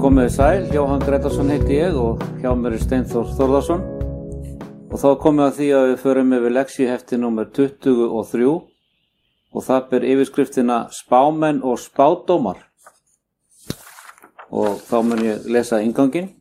Komið sæl, Jóhann Gretarsson heiti ég og hjá mér Steinþór Þórðarsson og þá komið að því að við förum yfir lektíuhefti númer 23 og það ber yfirskriftina Spámenn og spádómar og þá mun ég lesa innganginn.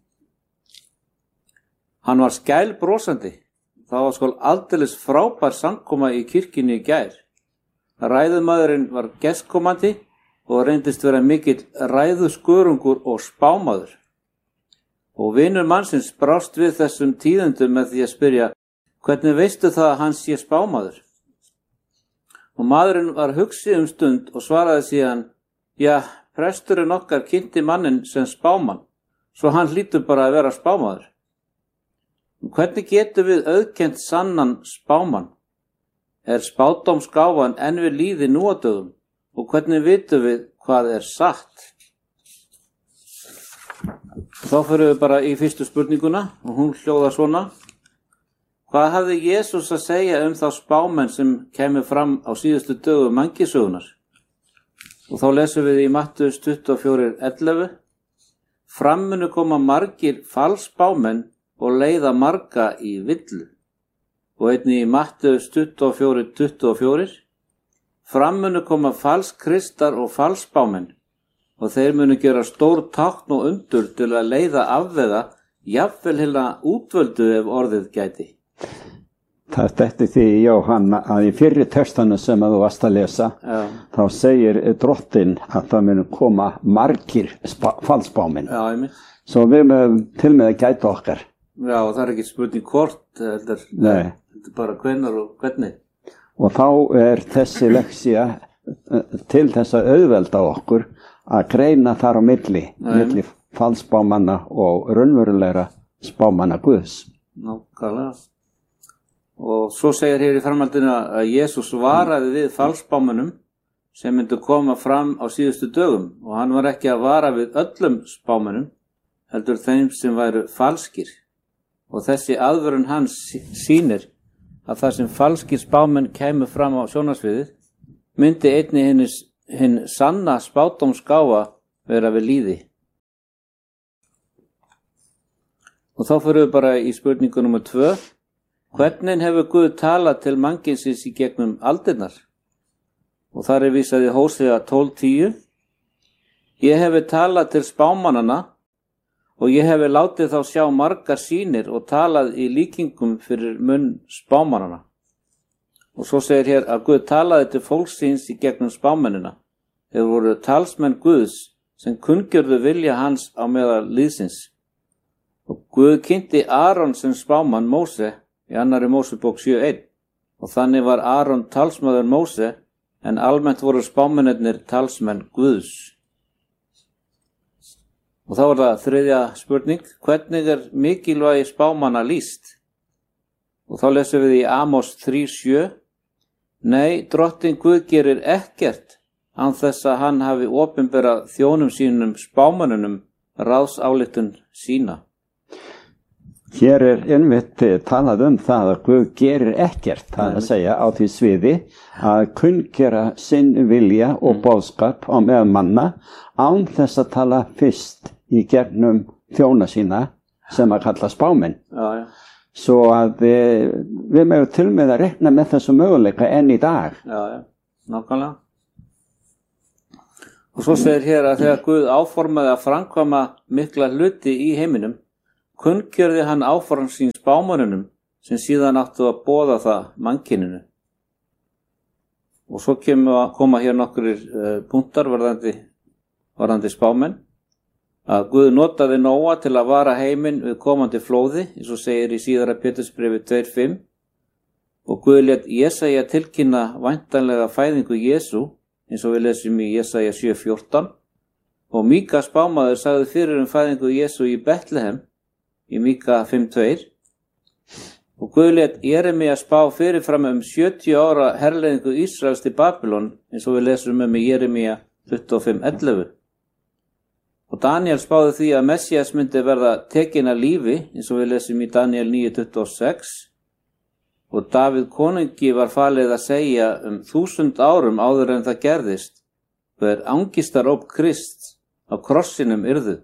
Hann var skælbrosandi, það var skol aldeilis frábær samkoma í kirkjunni í gær. Ræðumaðurinn var gestkomandi og reyndist vera mikill ræðuskörungur og spámaður. Og vinur mannsins brást við þessum tíðendum með því að spyrja, hvernig veistu það að hann sé spámaður? Og maðurinn var hugsi stund og svaraði síðan, ja, presturinn okkar kynnti mannin sem spámann, svo hann hlýtur bara að vera spámaður. Hvernig getum við auðkennt sannan spámann? Er spádómsgáfan enn við lýði nú á dögum? Og hvernig vitum við hvað er satt? Þá förum við bara í fyrstu spurninguna og hún hljóðar svona. Hvað hafði Jesús að segja þá spámenn sem kemur fram á síðustu dögum mannkynssögunnar? Og þá lesum við í Mattheus 24:11. Fram munu koma margir falsspámenn og leiða marga í villu. Og einnig í Mattheus 24:24. Fram munu koma falskristar og falsspámenn og þeir munu gera stór tákn og undur til að leiða afvega, jafnvel heila útvöldu ef orðið gæti. Það detti því, Jóhann, að í fyrri textanu sem að þú varst að lesa, þá segir drottinn að það munu koma margir falsspámenn. Já, einmitt. Svo við mögum til með að gæta okkar. Já, og það er ekki spurning hvort, þetta er bara hvenær og hvernig. Og þá er þessi leksía til þess að auðvelda okkur að greina þar á milli falsspámanna og raunverulegra spámanna Guðs. Nákvæmlega. Og svo segir hér í framhaldinu að Jesús varaði við falsspámönnum sem myndu koma fram á síðustu dögum og hann var ekki að vara við öllum spámönnum, heldur þeim sem væru falskir. Og þessi aðvörun hans sýnir að það sem falskir spámenn kæmu fram á sjónarsviðið, myndi einnig hinn sanna spádómsgáfa vera við lýði. Og þá fyrir við bara í spurningu nr. 2. Hvernig hefur Guð talað til mannkynsins í gegnum aldirnar? Og þar er vísað í Hósea 12:10. Ég hefi talað til spámannana og ég hefi látið þá sjá margar sýnir og talað í líkingum fyrir munn spámannana. Og svo segir hér að Guð talaði til fólksins í gegnum spámennina. Þeir voru talsmenn Guðs sem kunngjörðu vilja hans á meðal lýðsins. Og Guð kynnti Aron sem spámann Móse í 2. Mósebók 7:1. Og þannig var Aron talsmaður Móse en almennt voru spámennirnir talsmenn Guðs. Og þá er það þriðja spurning, hvernig er mikilvægi spámanna lýst? Og þá lesum við í Amos 3:7. Nei, drottinn Guð gerir ekkert án þess að hann hafi opinberað þjónum sínum spámönnunum ráðsályktun sína. Hér er einmitt talað það að Guð gerir ekkert, það að segja á því sviði að kunngera sinn vilja og boðskap á meðal manna án þess að tala fyrst í gegnum þjóna sína sem að kalla spámenn. Já. Svo að við mögum til með að rekna með þessu möguleika enn í dag. Já, nákvæmlega. Og svo segir hér að þegar Guð áformaði að framkvæma mikla hluti í heiminum, kunngjörði hann áform sín spámönnunum sem síðan áttu að boða það mannkyninu. Og svo koma hér nokkrir punktar varðandi spámenn. Að Guð notaði Nóa til að vara heiminn við komandi flóði, eins og segir í síðara Pétursbréfi 2:5. Og Guð lét Jesaja tilkynna væntanlega fæðingu Jesú, eins og við lesum í Jesaja 7:14. Og Míka spámaður sagði fyrir fæðingu Jesú í Betlehem, í Míka 5:2. Og Guð lét Jeremía spá fyrirfram 70 ára herleiðingu Ísraels til Babylon, eins og við lesum í Jeremía 25:11. Og Daniel spáði því að Messias myndi verða tekin af lífi, eins og við lesum í Daniel 9:26. Og Davíð konungi var falið að segja 1000 árum áður en það gerðist, hver angistaróp Krists á krossinum yrðu.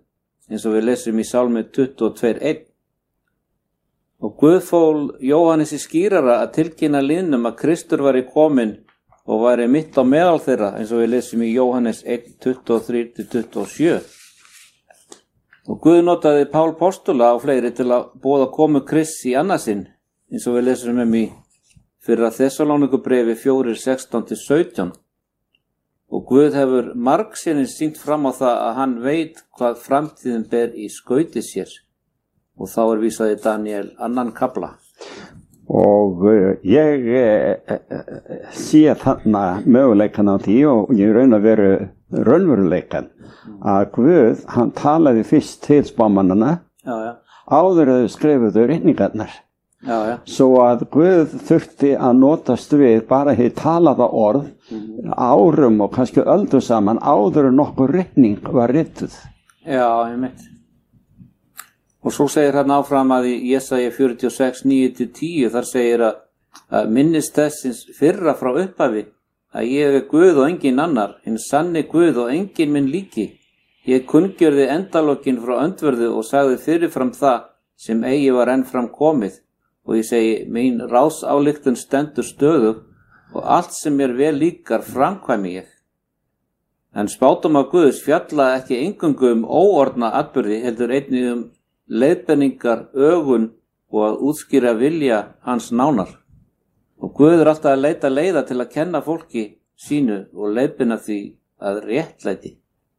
eins og við lesum í Sálmi 22:1. Og Guð fól Jóhannesi skýrara að tilkynna lýðnum að Kristur væri kominn og væri mitt á meðal þeirra, eins og við lesum í Jóhannes 1:23-27. Og Guð notaði Pál postula á fleiri til að boða komu Krists í annarsinn, eins og við lesum í fyrra Þessalónikubrefi 4:16-17. Og Guð hefur margsinnis sýnt fram á það að hann veit hvað framtíðin ber í skauti sér. Og þá vísað í Daniel 2. kafla. Og ég sé þarna möguleikan á því og ég raun að veru raunveruleikan að Guð, hann talaði fyrst til spámannana áður að þau skrifuðu ritningarnar. Svo að Guð þurfti að notast við bara hér talaða orð árum og kannski öldum saman áður en nokkur ritning var rituð. Já, ég mitt. Og svo segir hann áfram að í Jesaja 46:9-10 þar segir að minnist þessins fyrra frá upphafi að ég Guð og engin annar, hinn sanni Guð og engin minn líki. Ég kunngjörði endalokin frá öndverðu og sagði fyrirfram það sem eigi var enn fram komið. Og ég segi, mín ráðsályktun stendur stöðug og allt sem mér vel líkar framkvæmi ég. En spádómar Guðs fjalla ekki eingöngu óorðna atburði, heldur einnig leiðbenningar, ögun og að útskýra vilja hans nánar. Og Guð alltaf að leita leiða til að kenna fólki sínu og leiðbina því að réttlæti.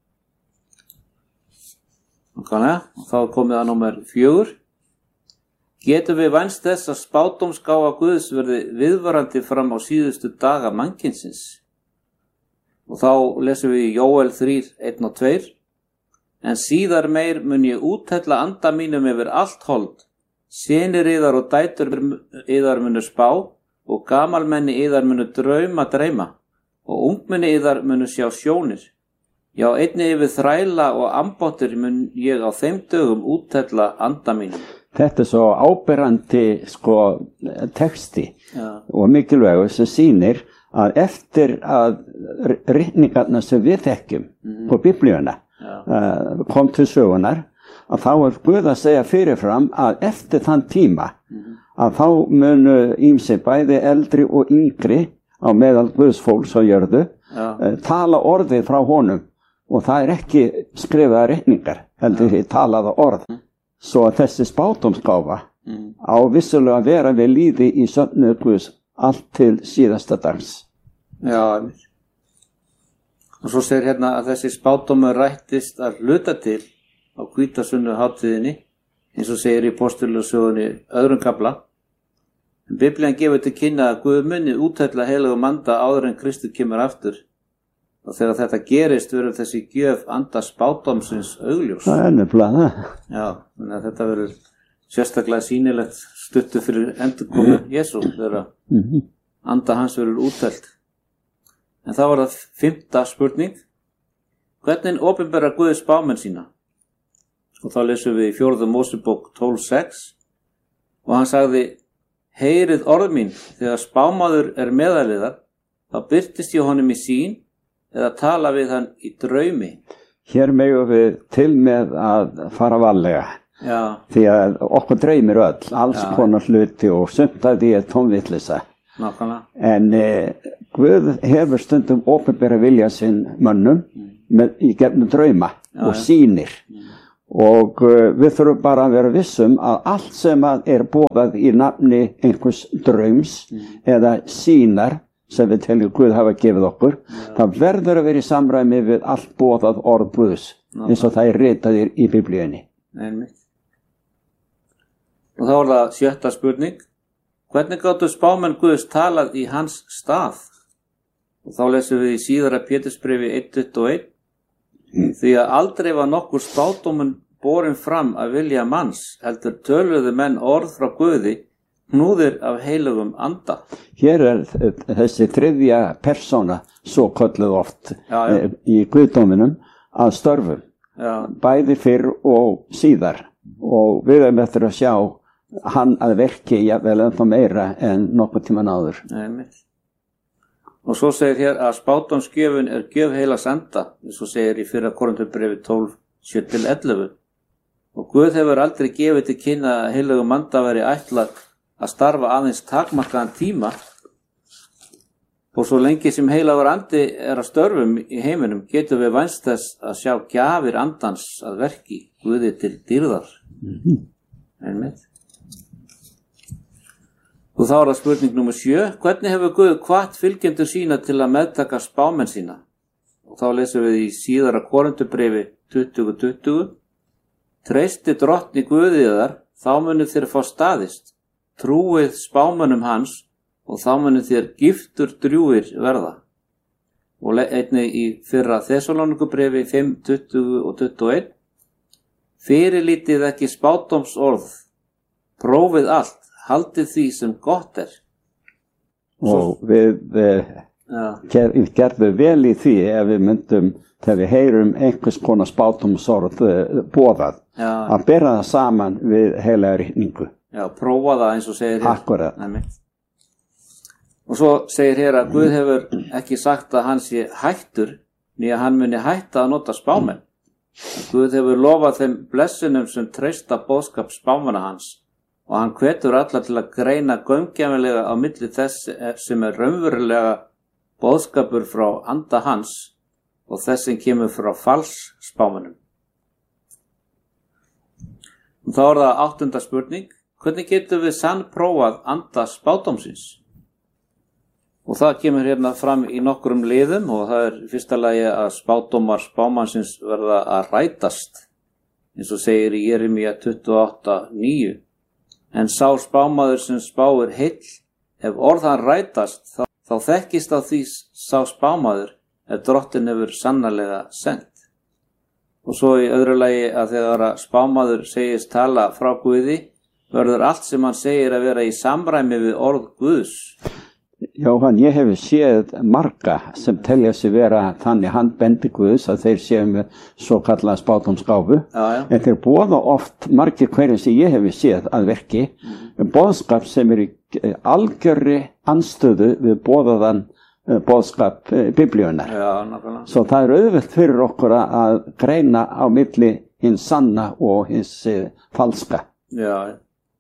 Og þá komið að númer 4. Getum við vænst þess að spádómsgáfa Guðs verði viðvarandi fram á síðustu daga mannkynsins? Og þá lesum við í Jóel 3:1-2. En síðar meir mun ég úthella anda mínum yfir allt hold. Synir yðar og dætur yðar munu spá og gamalmenni yðar munu dreyma og ungmenni yðar munu sjá sjónir. Já, einnig yfir þræla og ambáttir mun ég á þeim dögum úthella anda mínum. Þetta svo áberandi texti og mikilvægur sem sýnir að eftir að ritningarna sem við þekkjum på biblíuna kom til sögunar að þá Guð að segja fyrirfram að eftir þann tíma að þá munu ýmsir bæði eldri og yngri á meðal Guðs fólks á jörðu tala orðið frá honum og það ekki skrifaða ritningar heldur því talaða orð. Svo að þessi spádómsgáfa á vissulega að vera við líði í söfnu Guðs allt til síðasta dags. Já, og svo segir hérna að þessi spádómur rættist að hluta til á hvítasunnu hátíðinni, eins og segir í Postulasögunni 2. kafla. Biblían gefur til kynna að Guð muni úthella heilagum anda áður en Kristur kemur aftur. Og þegar þetta gerist verður þessi gjöf anda spádómsins augljós. Það nefnilega það. Já, þannig að þetta verður sérstaklega sýnilegt stuttu fyrir endurkomu Jesú þegar anda hans verður úthellt. En það var það 5. spurning. Hvernig opinberar Guð spámenn sína? Og þá lesum við í 4. Mósebók 12:6 og hann sagði: Heyrið orð mín, þegar spámaður meðaliðar, þá birtist ég honum í sýn eða tala við hann í draumi. Hér megum við til með að fara varlega. Já. Því að okkur dreymir öll, alls konar hluti og sumt af því tónvitleysa. Nákvæmlega. En Guð hefur stundum opinbera vilja sinn mönnum í gegnum drauma og sýnir. Og við þurfum bara að vera vissum að allt sem boðað í nafni einhvers draums eða sýnar sem við teljum Guð hafa gefið okkur, það verður að vera í samræmi við allt boðað orð Guðs, eins og það ritaðir í biblíunni. Einmitt. Og þá það 7. spurning. Hvernig gátu spámenn Guðs talað í hans stað? Og þá lesum við í síðara Pétursbrefi 1:21. Því að aldrei var nokkur spádómur borin fram að vilja manns, heldur töluðu menn orð frá Guði, knúðir af heilugum anda. Hér þessi 3. persóna svo kölluð oft í Guðdóminum að störfum, bæði fyrr og síðar, og við erum eftir að sjá hann að verki jafnvel ennþá meira en nokkuð tíman áður. Einmitt. Og svo segir hér að spádómsgjöfin gjöf heilags anda, eins og segir í 1. Korinthubrefi 12:7-11. Og Guð hefur aldrei gefið til kynna að heilögum anda væri ætlað að starfa aðeins takmarkaðan tíma, og svo lengi sem heilagur andi að störfum í heiminum getum við vænst þess að sjá gjafir andans að verki Guði til dýrðar. Einmitt. Og þá það spurning númer 7. Hvernig hefur Guð hvatt fylgjendur sína til að meðtaka spámenn sína? Og þá lesum við í síðara Korinthubréfi 20:20. Treysti drottni Guði þar, þá munið þér fá staðist. Trúið spámönnum hans og þá munið þér giftur drjúgir verða. Og einnig í fyrra Þessalónikubréfi 5:20 og 21. Fyrirlítið ekki spádómsorð, prófið allt, haldið því sem gott er. Og við gerðum vel í því ef við myndum, þegar við heyrum einhvers konar spádómsorð boðað, að bera það saman við heilaga ritningu. Já, prófa það eins og segir hér. Akkurat. Og svo segir hér að Guð hefur ekki sagt að hann sé hættur, né að hann muni hætta að nota spámenn. Guð hefur lofað þeim blessunum sem treysta boðskap spámanna hans, og hann hvetur alla til að greina gaumgæfilega á milli þess sem raunverulega boðskapur frá anda hans og þess sem kemur frá fals spámannum. Og þá það 8. spurning. Hvernig getum við sannprófað anda spádómsins? Og það kemur hérna fram í nokkrum liðum, og það í fyrsta lagi að spádómar spámannsins verða að rætast, eins og segir í Jeremía 28:9. En sá spámaður sem spáir heill, ef orðan rætast, þá þekkist á því sá spámaður ef drottin hefur sannarlega sendt. Og svo í öðru lagi að þegar spámaður segist tala frá Guði, verður allt sem hann segir að vera í samræmi við orð Guðs. Jóhann, ég hef séð marga sem telja sig vera þannig handbendi Guðs að þeir séu með svo kallað spádómsgáfu. En þeir boða oft margir hverjum sem ég hef séð að verki boðskap sem í algjörri anstöðu við boðaðan boðskap biblíunar. Svo það auðvelt fyrir okkur að greina á milli hins sanna og hins falska. Já.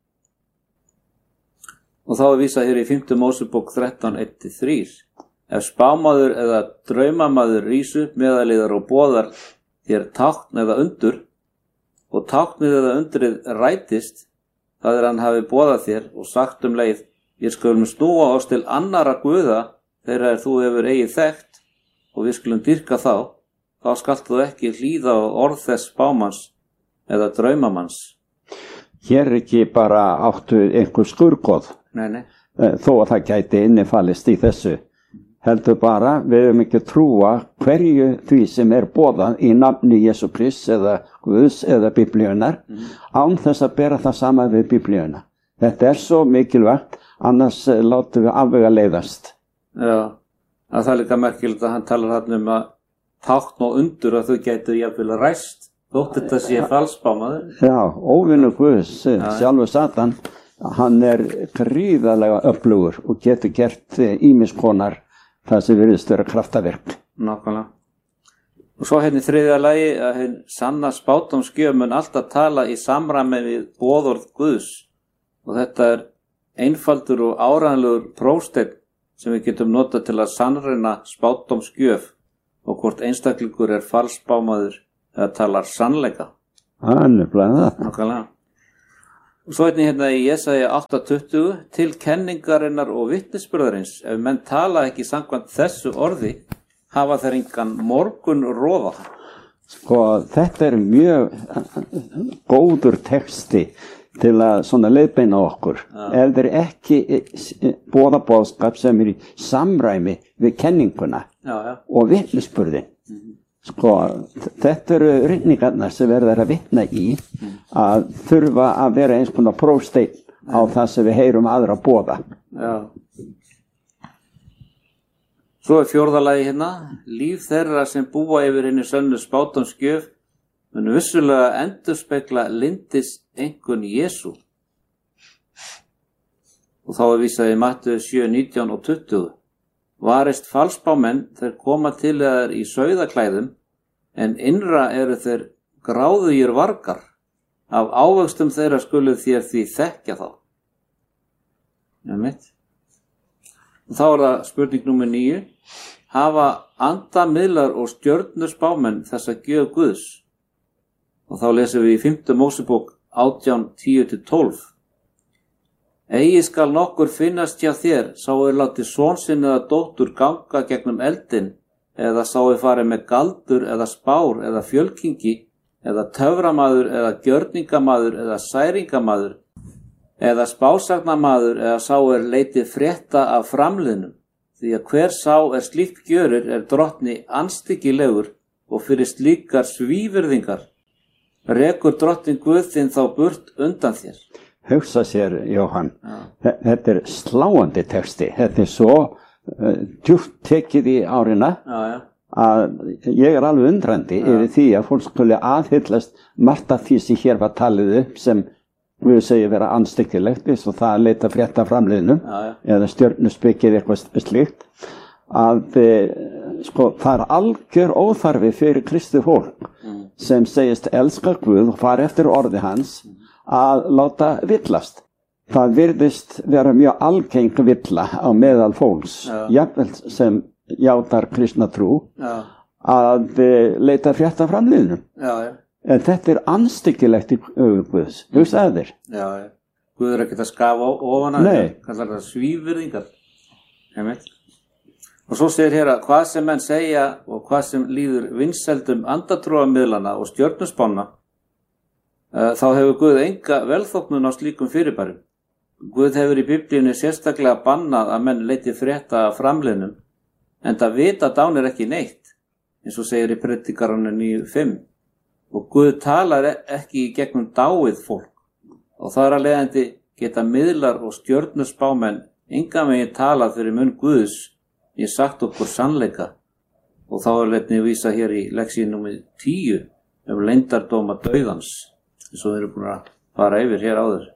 Og þá vísað hér í 5. Mósebók 13:1-3. Ef spámaður eða draumamaður rís upp meðaliðar og boðar þér tákn eða undur, og táknið eða undrið rætist, það hann hafi boðað þér og sagt leið, ég skulum snúa oss til annara guða þegar þú hefur eigið þekkt, og við skulum dýrka þá skalt þú ekki hlýða á orð þess spámanns eða draumamanns. Hér ekki bara áttu einhver skurgoð. Nei. Þó að það gæti innifallist í þessu. Heldur bara, við höfum ekki trúa hverju því sem boðað í nafni Jesú Krist eða Guðs eða biblíunar, án þess að bera það saman við biblíuna. Þetta svo mikilvægt, annars látum við afvega leiðast. Já, það er líka merkilegt að hann talar þarna að tákn og undur að þau gætu jafnvel ræst, þótt þetta sé falsspámaður. Já, óvinur Guðs, sjálfur Satan, hann gríðarlega öflugur og getur gert ýmiss konar það sem virðist vera kraftaverk. Nákvæmlega. Og svo hérna í 3. lagi að hinn sanna spádómsgjöf mun alltaf tala í samræmi við boðorð Guðs, og þetta einfaldur og áræðanlegur prófsteinn sem við getum notað til að sannreyna spádómsgjöf og hvort einstaklingur falsspámaður eða talar sannleika. Nefnilega það. Nákvæmlega. Og svo hérna í Jesaja 8:20, til kenningarinnar og vitnisburðarins, ef menn tala ekki samkvæmt þessu orði, hafa þeir engan morgun roða. Sko, þetta mjög góður texti til að svona leiðbeina okkur. Ef þeir ekki boða boðskap sem í samræmi við kenninguna og vitnisburðin. Sko, þetta ritningarnar sem verður að vitna í að þurfa að vera eins konar prófsteinn á það sem við heyrum aðra boða. Já. Svo 4. lagi hérna, líf þeirra sem búa yfir henni sönnu spádómsgjöf mun vissulega endurspegla lyndis einhvern Jesú. Og þá vísað í Matteus 7:19 og 20. Varist falsspámenn þeir koma til þér í sauðaklæðum, en innra eru þeir gráðugir vargar. Af ávöxtum þeirra skuluð þér því þekkja þá. Og þá það spurning númer 9. Hafa andamiðlar og stjörnuspámenn þessa gjöf Guðs? Og þá lesum við í 5. Mósebók 18:10-12. Eigi skal nokkur finnast hjá þér, sá látið son sinn eða dóttur ganga gegnum eldin, eða sá farið með galdur eða spár eða fjölkingi, eða töframaður eða gjörningamaður eða særingamaður, eða spásagnamaður, eða sá leitið frétta af framliðnum. Því að hver sá slíkt gjörir drottni anstíkilegur og fyrir slíkar svívirðingar rekur drottinn Guð þinn þá burt undan þér. Hugsa sér, Jóhann, þetta sláandi texti, þetta svo djúpt tekið í árina að ég alveg undrandi yfir því að fólk skuli aðhyllast margt af því sem hér var talið upp sem við segjum vera anstíkilegt, eins og það að leita frétta framliðnum eða stjörnuspekir eitthvað slíkt, að sko, það algjör óþarfi fyrir kristið fólk sem segist elska Guð og fara eftir orði hans að láta villast. Það virðist vera mjög algeng villa á meðal fólks, jafnvel sem játar kristna trú, að leita frétta framliðnum. En þetta anstíkilegt í augum Guðs. Hugsaðu þér. Já, Guð ekkert að skafa ofan að þetta, kallar það svívirðingar. Og svo segir hér að hvað sem menn segja og hvað sem líður vinsældum andatrúarmiðlana og stjörnuspána, þá hefur Guð enga velþóknun á slíkum fyrirbærum. Guð hefur í Biblíunni sérstaklega bannað að menn leiti frétta af framliðnum, en það vita dánir ekki neitt, eins og segir í Predikaranum 9:5. Og Guð talar ekki í gegnum dáið fólk, og þar að leiðandi geta miðlar og stjörnuspámenn engan veginn talað fyrir munn Guðs í sagt okkur sannleika. Og þá leitni vísa hér í leksíu númer 10 leyndardóma dauðans, eins og við erum búin að fara yfir hér áður.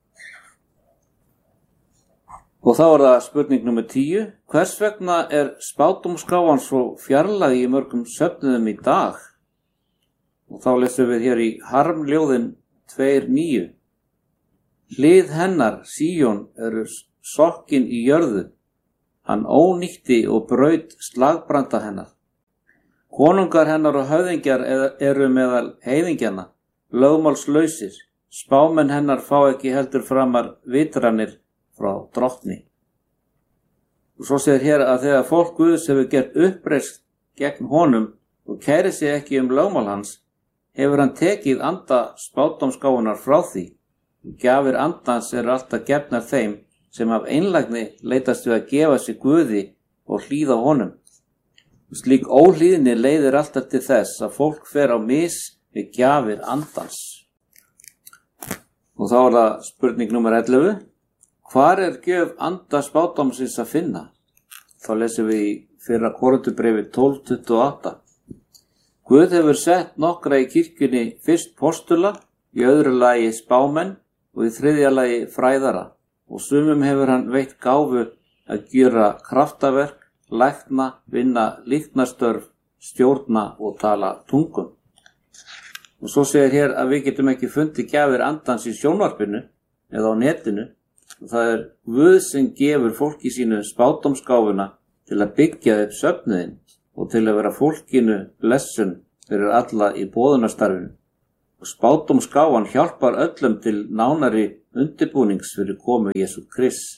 Og þá það spurning númer 10. Hvers vegna spádómsgáfan svo fjarlæg í mörgum söfnuðum í dag? Og þá lesum við hér í Harmljóðin 2:9. Hlið hennar, Síón, sokkin í jörðu. Hann ónýtti og braut slagbranda hennar. Konungar hennar og höfðingjar eru meðal heiðingjana, lögmálslausir. Spámenn hennar fá ekki heldur framar vitranir frá drottni. Og svo segir hér að þegar fólk Guðs hefur gert uppreist gegn honum og kæri sig ekki lögmál hans, hefur hann tekið anda spádómsgáfunar frá því. Gjafir andans alltaf gefnar þeim sem af einlægni leitast við að gefa sig Guði og hlýða honum. Slík óhlýðni leiðir alltaf til þess að fólk fer á mis við gjafir andans. Og þá það spurning númer 11. Hvar gjöf anda spádómsins að finna? Þá lesum við í 1. Korinthubréfi 12:28. Guð hefur sett nokkra í kirkjunni fyrst postula, í öðru lagi spámenn og í þriðja lagi fræðara. Og sumum hefur hann veitt gáfu að gjöra kraftaverk, lækna, vinna líknarstörf, stjórna og tala tungum. Og svo segir hér að við getum ekki fundið gjafir andans í sjónvarpinu eða á netinu. Og það Guð sem gefur fólki sínu spádómsgáfuna til að byggja upp söfnuðinn og til að vera fólkinu blessun fyrir alla í boðunarstarfinu. Og spádómsgáfan hjálpar öllum til nánari undirbúnings fyrir komu Jesú Krists.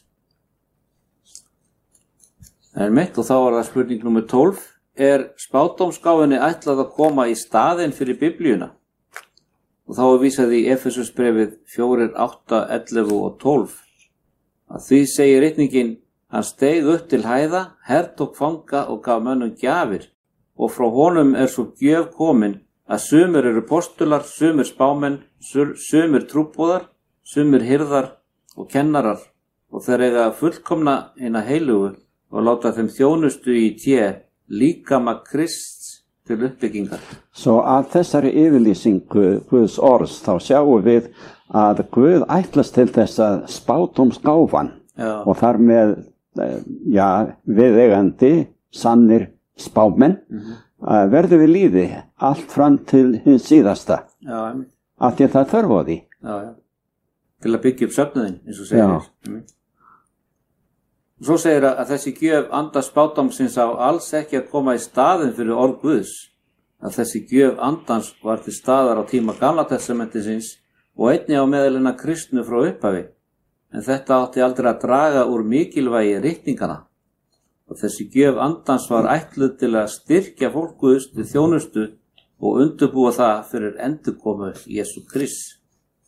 Og þá það spurning númer 12. Spádómsgáfunni ætlað að koma í staðinn fyrir Biblíuna? Og þá vísað í Efesusbrefið 4:8, 11 og 12. Að því segir ritningin, hann steig upp til hæða, hertók fanga og gaf mönnum gjafir, og frá honum svo gjöf komin að sumir eru postular, sumir spámenn, sumir trúboðar, sumir hirðar og kennarar, og þeir eiga fullkomna hina heilugu og láta þeim þjónustu í líkama Krists til uppbyggingar. Svo að þessari yfirlýsingu Guðs orðs þá sjáum við að Guð ætlast til þess að spádómsgáfan og þar með viðeigandi sannir spámenn verður við líði allt fram til hins síðasta. af því að það þörf á því. Já. Til að byggja upp söfnuðinn, eins og segir. Svo segir að þessi gjöf anda spádómsins á alls ekki að koma í staðinn fyrir orð Guðs. Að þessi gjöf andans var til staðar á tíma Gamla testamentisins og einnig á meðalina kristnu frá upphafi. En þetta átti aldrei að draga úr mikilvægi ritningana. Og þessi gjöf andans var ætluð til að styrkja fólk Guðs til þjónustu og undirbúa það fyrir endurkomu Jesú Krists.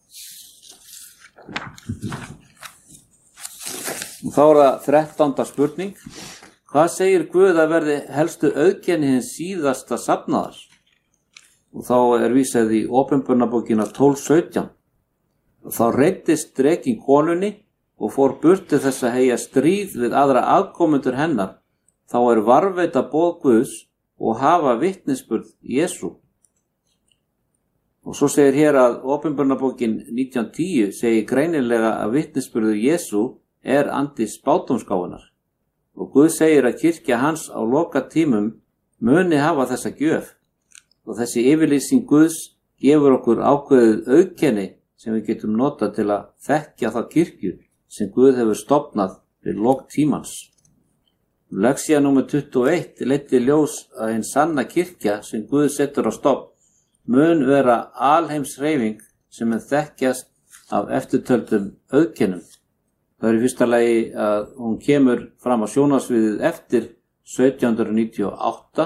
Og þá er það 13. spurning. Hvað segir Guð að verði helstu auðkenni hins síðasta safnaðar? Og þá er vísað í Opinberunarbókina 12:17. Og þá reiddist drekinn konunni og fór burt til þess að heyja stríð við aðra afkomendur hennar. Þá er varðveita boð Guðs og hafa vitnisburð Jesú. Og svo segir hér að Opinberunarbókin 19:10 segir greinilega að vitnisburður Jesú er andi spádómsgáfunnar. Og Guð segir að kirkja hans á lokatímum muni hafa þessa gjöf. Og þessi yfirlýsing Guðs gefur okkur ákveðið auðkenni sem við getum notað til að þekkja þá kirkju sem Guð hefur stofnað við lok tímans. Lexía númer 21 leiddi ljós að hinn sanna kirkja sem Guð setur á stofn mun vera alheimshreyfing sem þekkjast af eftirtöldum auðkennum. Það er í fyrsta lagi að hún kemur fram á sjónarsviðið eftir 1798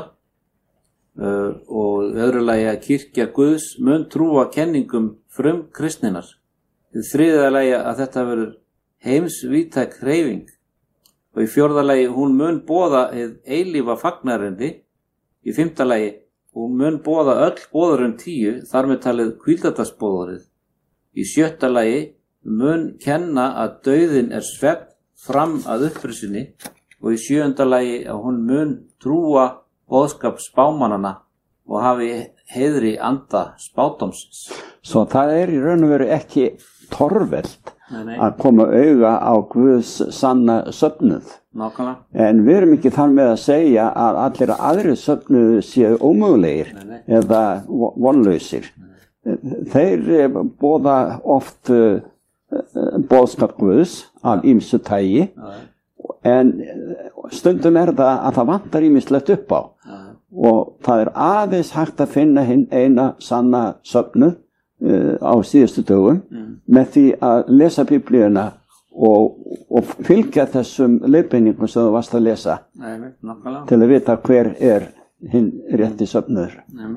og í öðru lagi að kirkja Guðs mun trúa kenningum frumkristninnar. Í þriðja lagi að þetta verður heimsvíðtæk hreyfing og í fjórða lagi hún mun boða hið eilífa fagnarendi. Í fimmta lagi hún mun boða öll boðurum 10, þar með talið hvíldardagsboðorið. Í sjötta lagi mun kenna að dauðinn er svefn fram að upprisunni og í sjöunda lagi að hún mun trúa boðskap spámannana og hafi heiðri anda spádómsins. Svo það er í raun og veru ekki torvelt að koma auga á Guðs sanna söfnuð. Nákvæmlega. En við erum ekki þar með að segja að allir aðrir söfnuð séu ómögulegir eða vonlausir. Þeir boða oft boðskap Guðs af ýmsu tagi, en stundum er það að það vantar ýmislegt upp á. Og það er aðeins hægt að finna hinn eina sanna söfnuð á síðustu dögum með því að lesa Biblíuna og fylgja þessum leiðbeiningum sem þú varst að lesa til að vita hver er hinn rétti söfnuður.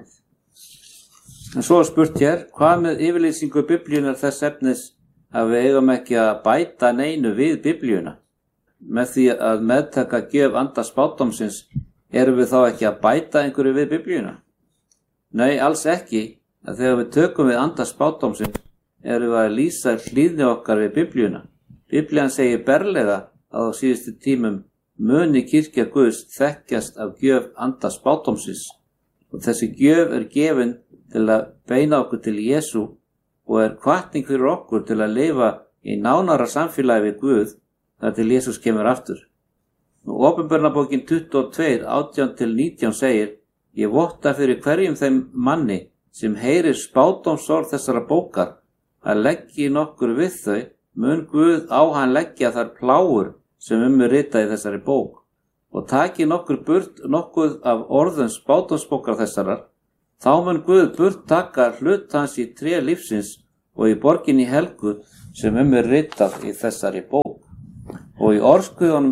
En svo er spurt hér, hvað með yfirlýsingu Biblíunar þess efnis að við eigum ekki að bæta neinu við Biblíuna? Með því að meðtaka gjöf anda spádómsins, erum við þá ekki að bæta einhverju við Biblíuna? Nei, alls ekki, að þegar við tökum við anda spádómsins, erum við að lýsa hlýðni okkar við Biblíuna. Biblían segir berlega að á síðustu tímum muni kirkja Guðs þekkjast af gjöf anda spádómsins. Og þessi gjöf er gefin til að beina okkur til Jesú og er hvatning fyrir okkur til að lifa í nánara samfélagi við Guð þar til Jesús kemur aftur. Opinberunarbókin 22, 18-19 segir: Ég votta fyrir hverjum þeim manni sem heyrir spádómsorð þessara bókar að leggi nokkur við þau, mun Guð á hann leggja þar plágur sem er ritað í þessari bók. Og taki nokkur burt nokkuð af orðum spádómsbókar þessarar, þá mun Guð burt taka hlut hans í tré lífsins og í borginni helgu sem er ritað í þessari bók. Og í orðskuðunum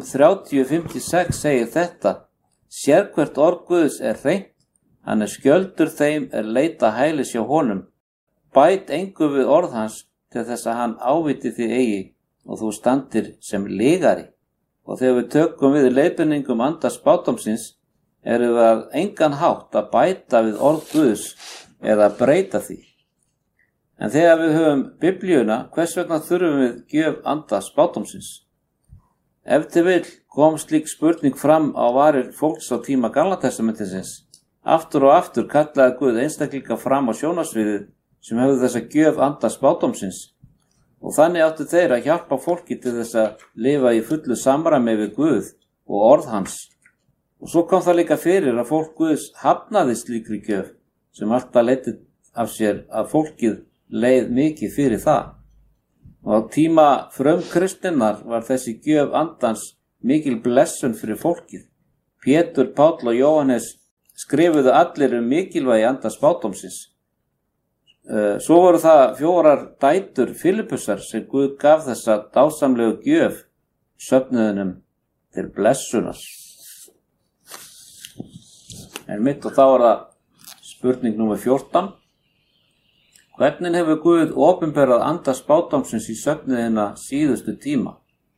30:56 segir þetta: Sérhvert orð Guðs er hreint, hann er skjöldur þeim er leita hælis hjá honum. Bæt engu við orð hans til þess að hann áviti þig eigi og þú standir sem lygari. Og þegar við tökum við leiðbeiningum anda spádómsins, erum við að engan hátt að bæta við orð Guðs eða breyta því. En þegar við höfum Biblíuna, hvers vegna þurfum við gjöf anda spádómsins? Ef til vill kom slík spurning fram á varir fólks á tíma Gamla testamentisins. Aftur og aftur kallaði Guð einstaklinga fram á sjónarsviðið sem hefðu þessa gjöf anda spádómsins. Og þannig áttu þeir að hjálpa fólki til þess að lifa í fullu samræmi við Guð og orð hans. Og svo kom það líka fyrir að fólk Guðs hafnaði slíkri gjöf sem alltaf leiddi af sér að fólkið leið mikið fyrir það. Og á tíma frumkristinnar var þessi gjöf andans mikil blessun fyrir fólkið. Pétur, Páll og Jóhannes skrifuðu allir mikilvægi anda spádómsins. Svo voru það 4 dætur Filippusar sem Guð gaf þessa dásamlegu gjöf söfnuðunum til blessunar. Og þá það spurning númer 14. Hvernig hefur Guð opinberað anda spádómsins í söfnuðina síðustu tíma?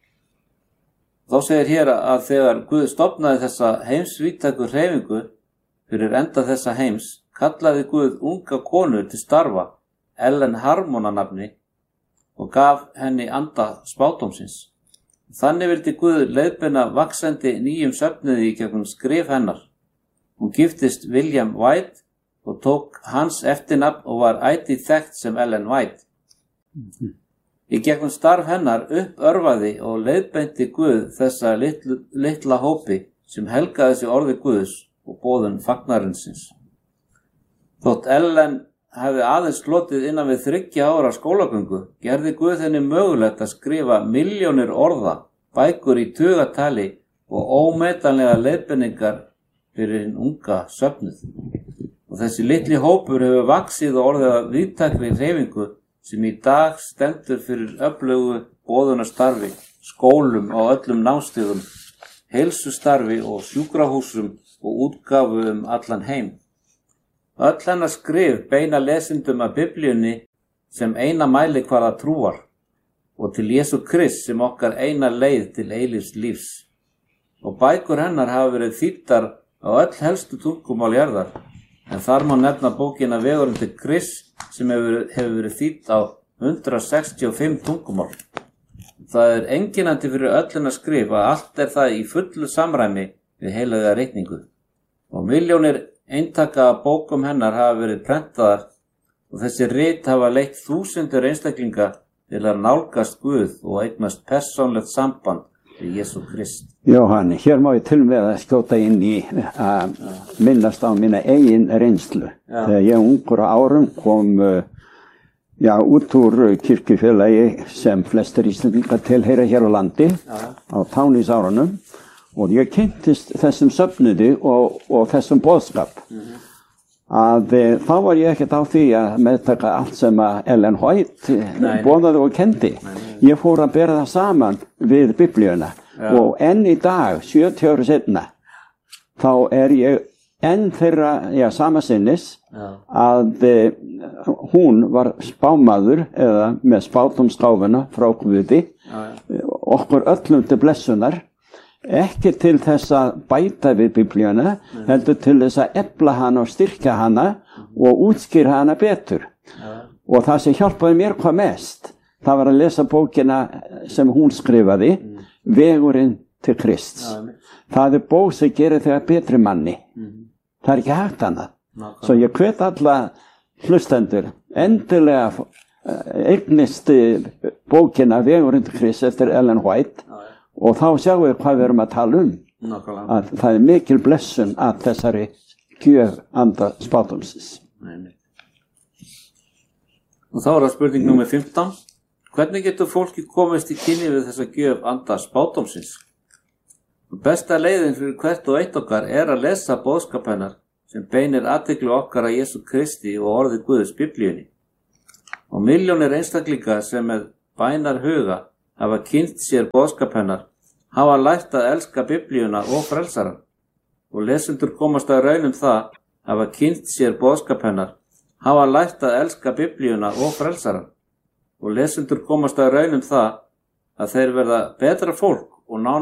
Þá segir hér að þegar Guð stofnaði þessa heimsvíttæku hreyfingu fyrir enda þessa heims, kallaði Guð unga konu til starfa, Ellen Harmon að nafni, og gaf henni anda spádómsins. Þannig vildi Guð leiðbeina vaxandi nýjum söfnuði í gegnum skrif hennar. Hún giftist William White og tók hans eftirnafn og var ætíð þekkt sem Ellen White. Í gegnum starf hennar uppörvaði og leiðbeinti Guð þessa litla hópi sem helgaði sig orði Guðs og boðun fagnarinsins. Þótt Ellen hefði aðeins slotið innan við 3 ára skólagöngu, gerði Guð henni mögulegt að skrifa milljónir orða, bækur í tugatali og ómetanlega leiðbeiningar fyrir hinn unga söfnuð. Og þessi litli hópur hefur vaxið og orðið að víðtækri hreyfingu sem í dag stendur fyrir öflugu boðunarstarfi, skólum á öllum námstigum, heilsustarfi og sjúkrahúsum og útgáfu allan heim. Öll hennar skrif beina lesendum að Biblíunni sem eina mælikvarða trúar og til Jesú Krist sem okkar eina leið til eilífs lífs. Og bækur hennar hafa verið þýddar á öll helstu tungumál jarðar, en þar má nefna bókina Vegurinn til Krists sem hefur verið þýdd á 165 tungumál. Það einkennandi fyrir öll hennar skrif að allt það í fullu samræmi við heilaga reikningu. Og milljónir eintaka af bókum hennar hafa verið prentaðar og þessi rit hafa leitt þúsundir einstaklinga til að nálgast Guð og eignast persónlegt samband við Jesú Krist. Jóhann, hér má ég til með að skjóta inn í að minnast á mína eigin reynslu. Þegar ég ungur á árum kom út úr kirkjufélagi sem flestir Íslendingar tilheyra hér á landi á tánísárunum. Og ég kynntist þessum söfnuði og þessum boðskap. Þá var ég ekkert á því að meðtaka allt sem að Ellen White boðaði og kendi. Ég fór að bera það saman við Biblíuna. Og enn í dag, 70 ára seinna, þá ég enn þeirra samasinnis að hún var spámaður eða með spádómsgáfuna frá Guði, okkur öllum til blessunar. Ekki til þess að bæta við Biblíuna, heldur til þess að efla hana og styrkja hana og útskýra hana betur. Og það sem hjálpaði mér hvað mest, það var að lesa bókina sem hún skrifaði, Vegurinn til Krists. Það bók sem gerir þegar betri manni. Það ekki hægt annað. Svo ég hvet alla hlustendur endilega eignist bókina Vegurinn til Krists eftir Ellen White. Og þá sjáum við hvað við erum að tala um. Að það mikil blessun að þessari gjöf anda spádómsins. Og þá það spurning númer 15. Hvernig getur fólki komist í kynni við þessa gjöf anda spádómsins? Besta leiðin fyrir hvert og eitt okkar að lesa boðskap hennar sem beinir athygli okkar að Jesú Kristi og orði Guðs Biblíunni. Og milljónir einstaklinga sem með bænar huga hafa kynnt sér boðskap hennar, hafa lært að elska Biblíuna og frelsarann. Og lesendur komast að raun það, hafa kynnt sér boðskap hennar, hafa lært að elska Biblíuna og frelsarann. Og lesendur komast að raun það, að þeir verða betra fólk og